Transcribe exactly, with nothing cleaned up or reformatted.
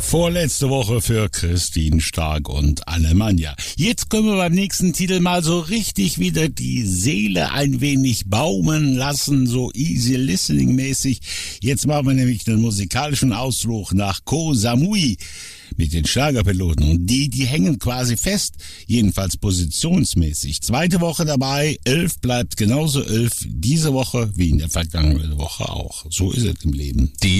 Vorletzte Woche für Christine Stark und Alemannia. Jetzt können wir beim nächsten Titel mal so richtig wieder die Seele ein wenig baumen lassen, so easy listening mäßig. Jetzt machen wir nämlich einen musikalischen Ausflug nach Koh Samui mit den Schlagerpiloten. Und die, die hängen quasi fest, jedenfalls positionsmäßig. Zweite Woche dabei, elf bleibt genauso elf diese Woche wie in der vergangenen Woche auch. So ist es im Leben. Die